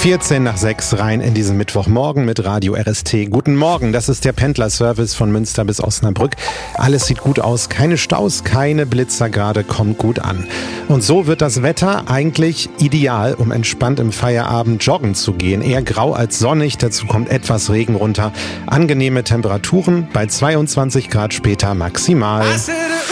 14 nach 6 rein in diesen Mittwochmorgen mit Radio RST. Guten Morgen, das ist der Pendlerservice von Münster bis Osnabrück. Alles sieht gut aus, keine Staus, keine Blitzer gerade, kommt gut an. Und so wird das Wetter eigentlich ideal, um entspannt im Feierabend joggen zu gehen. Eher grau als sonnig, dazu kommt etwas Regen runter. Angenehme Temperaturen bei 22 Grad später maximal.